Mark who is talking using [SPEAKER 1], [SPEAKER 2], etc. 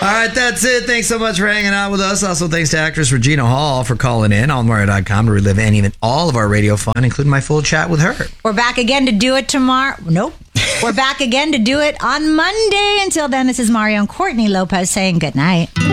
[SPEAKER 1] All right, that's it. Thanks so much for hanging out with us. Also, thanks to actress Regina Hall for calling in on Mario.com to relive any and all of our radio fun, including my full chat with her.
[SPEAKER 2] We're back again to do it tomorrow. Nope. We're back again to do it on Monday. Until then, this is Mario and Courtney Lopez saying good night.